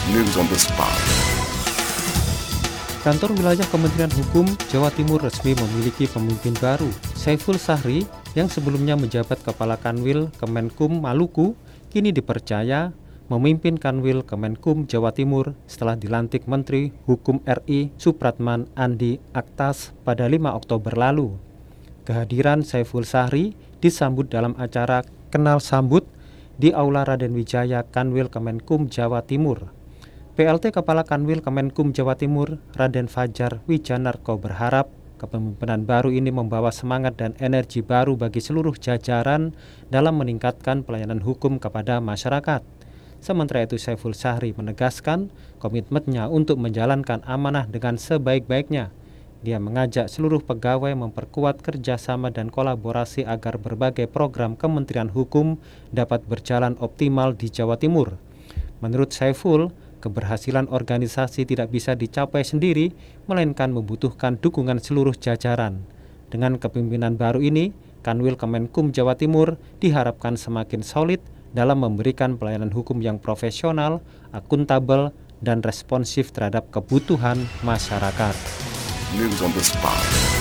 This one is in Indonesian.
News on the spot. Kantor Wilayah Kementerian Hukum Jawa Timur resmi memiliki pemimpin baru. Saiful Sahri yang sebelumnya menjabat Kepala Kanwil Kemenkum Maluku kini dipercaya memimpin Kanwil Kemenkum Jawa Timur setelah dilantik Menteri Hukum RI Supratman Andi Aktas pada 5 Oktober lalu. Kehadiran Saiful Sahri disambut dalam acara kenal sambut di Aula Raden Wijaya Kanwil Kemenkum Jawa Timur. PLT Kepala Kanwil Kemenkum Jawa Timur, Raden Fajar Wijanarko berharap kepemimpinan baru ini membawa semangat dan energi baru bagi seluruh jajaran dalam meningkatkan pelayanan hukum kepada masyarakat. Sementara itu Saiful Sahri menegaskan komitmennya untuk menjalankan amanah dengan sebaik-baiknya. Dia mengajak seluruh pegawai memperkuat kerjasama dan kolaborasi agar berbagai program Kementerian Hukum dapat berjalan optimal di Jawa Timur. Menurut Saiful, keberhasilan organisasi tidak bisa dicapai sendiri, melainkan membutuhkan dukungan seluruh jajaran. Dengan kepemimpinan baru ini, Kanwil Kemenkum Jawa Timur diharapkan semakin solid dalam memberikan pelayanan hukum yang profesional, akuntabel, dan responsif terhadap kebutuhan masyarakat. News on the spot.